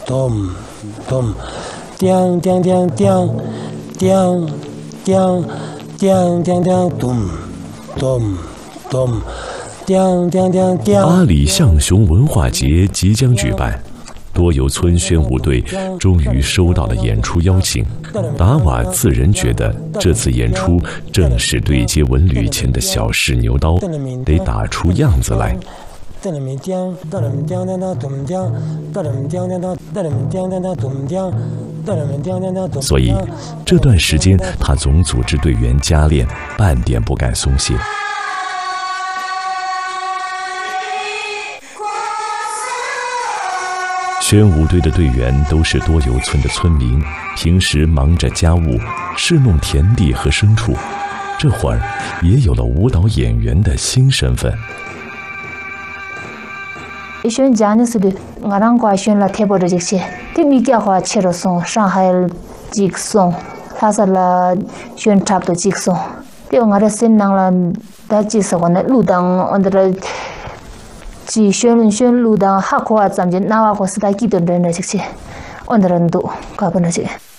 咚咚，叮叮叮叮叮叮叮叮叮，咚咚咚，叮叮叮叮。 阿里象雄文化节即将举办。多游村宣武队终于收到了演出邀请，达瓦自然觉得这次演出正是对接文旅前的小试牛刀，得打出样子来。所以这段时间他总组织队员加练，半点不敢松懈。宣武队的队员都是多游村的村民，平时忙着家务，侍弄田地和牲畜，这会儿也有了舞蹈演员的新身份。 选家呢是的，我让过选了台北的这些，对米家话切了送，上海几个送，他说了选差不多几个送，对我的新郎了，他几十个呢，路当我的。只选路当，哈克啊，咱们那瓦克斯达基顿人的这些，我的人都搞不那些。